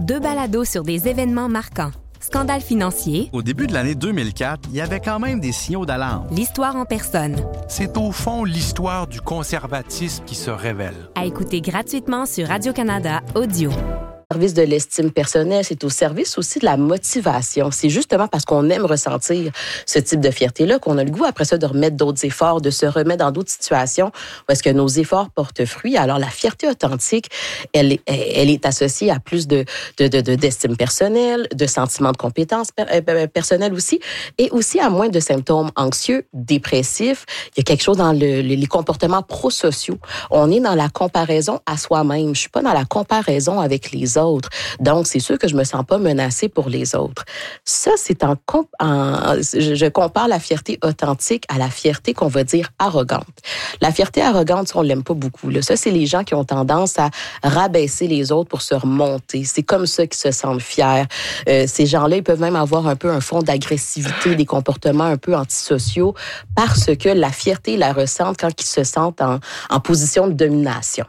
Deux balados sur des événements marquants. Scandale financier. Au début de l'année 2004, il y avait quand même des signaux d'alarme. L'histoire en personne. C'est au fond l'histoire du conservatisme qui se révèle. À écouter gratuitement sur Radio-Canada Audio. Service de l'estime personnelle, c'est au service aussi de la motivation. C'est justement parce qu'on aime ressentir ce type de fierté-là qu'on a le goût, après ça, de remettre d'autres efforts, de se remettre dans d'autres situations où est-ce que nos efforts portent fruit. Alors, la fierté authentique, elle est associée à plus d'estime personnelle, de sentiments de compétence personnelle aussi, et aussi à moins de symptômes anxieux, dépressifs. Il y a quelque chose dans les comportements prosociaux. On est dans la comparaison à soi-même. Je suis pas dans la comparaison avec les autres. Donc, c'est sûr que je me sens pas menacée pour les autres. Ça, c'est je compare la fierté authentique à la fierté qu'on va dire arrogante. La fierté arrogante, on l'aime pas beaucoup. Là. Ça, c'est les gens qui ont tendance à rabaisser les autres pour se remonter. C'est comme ça qu'ils se sentent fiers. Ces gens-là, ils peuvent même avoir un peu un fond d'agressivité, des comportements un peu antisociaux, parce que la fierté, ils la ressentent quand ils se sentent en position de domination.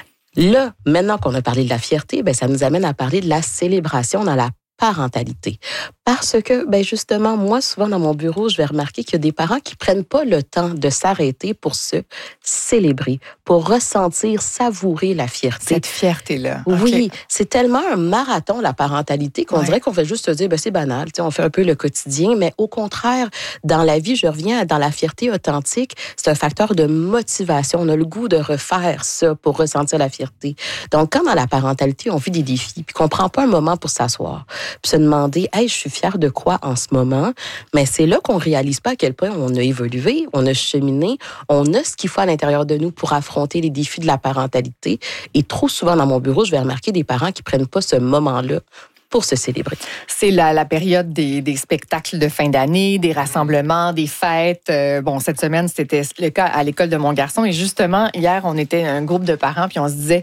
Là, maintenant qu'on a parlé de la fierté, ça nous amène à parler de la célébration dans la parentalité. Parce que, justement, moi, souvent dans mon bureau, je vais remarquer qu'il y a des parents qui prennent pas le temps de s'arrêter pour se célébrer, pour ressentir, savourer la fierté. Cette fierté-là. Oui, c'est tellement un marathon, la parentalité, qu'on dirait qu'on fait juste se dire, c'est banal, on fait un peu le quotidien, mais au contraire, dans la vie, je reviens dans la fierté authentique, c'est un facteur de motivation. On a le goût de refaire ça pour ressentir la fierté. Donc, quand dans la parentalité, on vit des défis, puis qu'on prend pas un moment pour s'asseoir, puis se demander, je suis fière de quoi en ce moment? Mais c'est là qu'on réalise pas à quel point on a évolué, on a cheminé, on a ce qu'il faut à l'intérieur de nous pour affronter les défis de la parentalité. Et trop souvent dans mon bureau, je vais remarquer des parents qui prennent pas ce moment-là pour se célébrer. C'est la période des spectacles de fin d'année, des rassemblements, des fêtes. Cette semaine, c'était le cas à l'école de mon garçon. Et justement, hier, on était un groupe de parents, puis on se disait,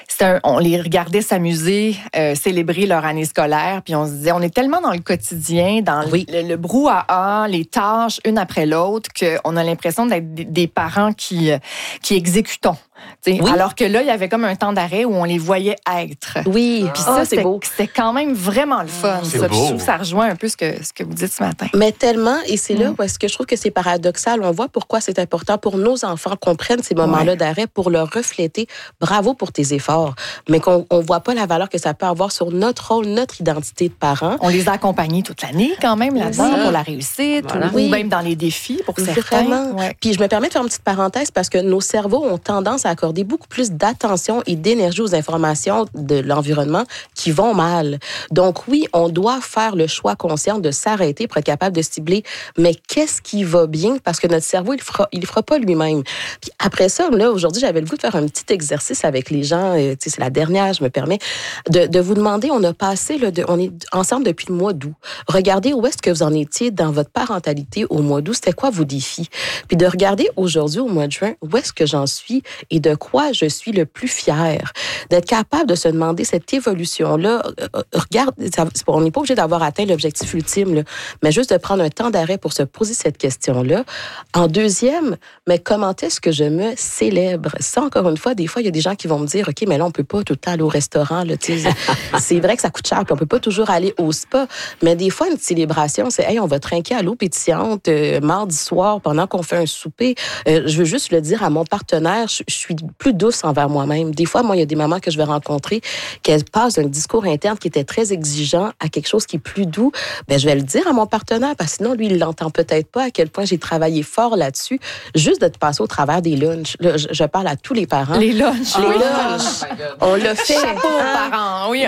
on les regardait s'amuser, célébrer leur année scolaire, puis on se disait, on est tellement dans le quotidien, dans le brouhaha, les tâches, une après l'autre, qu'on a l'impression d'être des parents qui exécutons. Alors que là, il y avait comme un temps d'arrêt où on les voyait être. Oui, puis ça, c'est beau. C'était quand même vraiment le fun. C'est ça. beau. Je trouve que ça rejoint un peu ce que vous dites ce matin. Mais tellement, et c'est là où est-ce que je trouve que c'est paradoxal. On voit pourquoi c'est important pour nos enfants qu'on prenne ces moments-là d'arrêt pour leur refléter. Bravo pour tes efforts. Mais qu'on voit pas la valeur que ça peut avoir sur notre rôle, notre identité de parents. On les a accompagnés toute l'année quand même là-dedans pour la réussite, ou même dans les défis pour certains. Vraiment. Puis je me permets de faire une petite parenthèse parce que nos cerveaux ont tendance à accorder beaucoup plus d'attention et d'énergie aux informations de l'environnement qui vont mal. Donc oui, on doit faire le choix conscient de s'arrêter pour être capable de cibler, mais qu'est-ce qui va bien? Parce que notre cerveau, il le fera pas lui-même. Puis après ça, là, aujourd'hui, j'avais le goût de faire un petit exercice avec les gens. C'est la dernière, je me permets, de vous demander, on est ensemble depuis le mois d'août. Regardez où est-ce que vous en étiez dans votre parentalité au mois d'août. C'était quoi vos défis? Puis de regarder aujourd'hui, au mois de juin, où est-ce que j'en suis et de quoi je suis le plus fière. D'être capable de se demander cette évolution-là. Regarde, on n'est pas obligé d'avoir atteint l'objectif ultime, là, mais juste de prendre un temps d'arrêt pour se poser cette question-là. En deuxième, mais comment est-ce que je me célèbre? Ça, encore une fois, des fois, il y a des gens qui vont me dire, OK, mais là, on peut pas tout le temps aller au restaurant. Là, c'est vrai que ça coûte cher, puis on peut pas toujours aller au spa. Mais des fois, une célébration, c'est, on va trinquer à l'eau pétillante mardi soir pendant qu'on fait un souper. Je veux juste le dire à mon partenaire, je suis plus douce envers moi-même. Des fois, moi, il y a des mamans que je vais rencontrer qu'elles passent d'un discours interne qui était très exigeant à quelque chose qui est plus doux. Je vais le dire à mon partenaire parce que sinon, lui, il l'entend peut-être pas à quel point j'ai travaillé fort là-dessus. Juste de te passer au travers des lunchs. Là, je parle à tous les parents. Les lunchs. On l'a fait. Chapeau aux parents. Oui.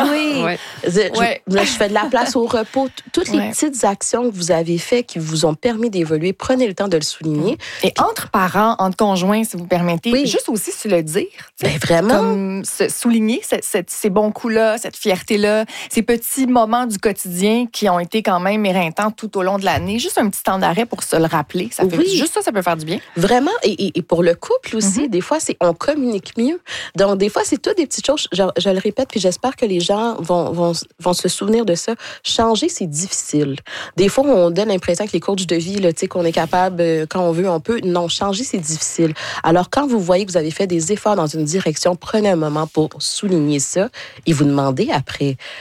Je fais de la place au repos. Toutes les petites actions que vous avez faites qui vous ont permis d'évoluer, prenez le temps de le souligner. Et entre parents, entre conjoints, si vous permettez, juste aussi se le dire. Vraiment. Comme souligner ces bons coups-là, cette fierté-là, ces petits moments du quotidien qui ont été quand même éreintants tout au long de l'année. Juste un petit temps d'arrêt pour se le rappeler. Juste ça peut faire du bien. Vraiment. Et pour le couple aussi, des fois, on communique mieux. Donc, des fois, c'est toutes des petites choses. Je le répète, puis j'espère que les gens vont se souvenir de ça. Changer, c'est difficile. Des fois, on donne l'impression que les coachs de vie, là, qu'on est capable, quand on veut, on peut. Non, changer, c'est difficile. Alors, quand vous voyez que vous avez fait des efforts dans une direction, prenez un moment pour souligner ça et vous demandez après,